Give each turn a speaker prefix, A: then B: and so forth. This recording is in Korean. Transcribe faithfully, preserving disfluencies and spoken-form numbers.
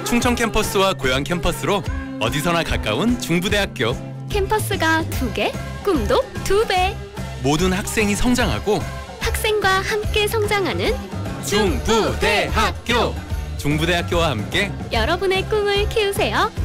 A: 충청 캠퍼스와 고양 캠퍼스로 어디서나 가까운 중부대학교.
B: 캠퍼스가 두 개, 꿈도 두 배.
A: 모든 학생이 성장하고
B: 학생과 함께 성장하는
A: 중부대학교. 중부대학교와 함께
B: 여러분의 꿈을 키우세요.